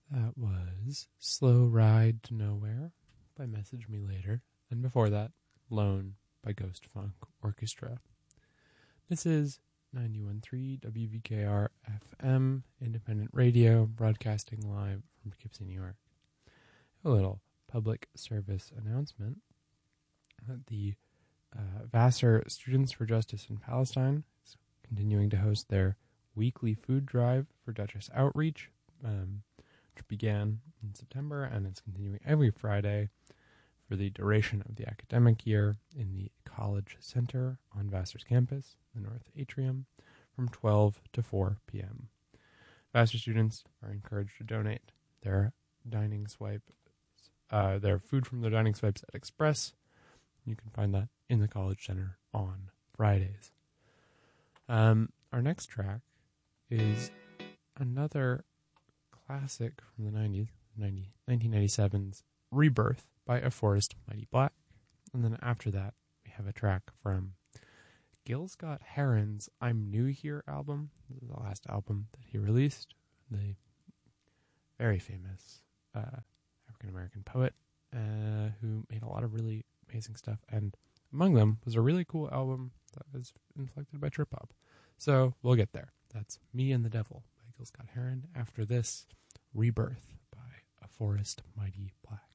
That was Slow Ride to Nowhere by Message Me Later. And before that, Lone by Ghost Funk Orchestra. This is 91.3 WVKR FM, independent radio, broadcasting live from Poughkeepsie, New York. A little public service announcement. The Vassar Students for Justice in Palestine is continuing to host their weekly food drive for Duchess Outreach, which began in September, and it's continuing every Friday for the duration of the academic year in the College Center on Vassar's campus, the North Atrium, from 12 to 4 p.m. Vassar students are encouraged to donate their dining swipes, their food from their dining swipes at Express. You can find that in the College Center on Fridays. Our next track is another classic from the 90s, 1997's Rebirth by A Forest Mighty Black. And then after that, we have a track from Gil Scott-Heron's I'm New Here album. This is the last album that he released. The very famous African-American poet who made a lot of really amazing stuff. And among them was a really cool album that was inflected by trip-hop. So we'll get there. That's Me and the Devil by Gil Scott-Heron. After this, Rebirth by A Forest Mighty Black.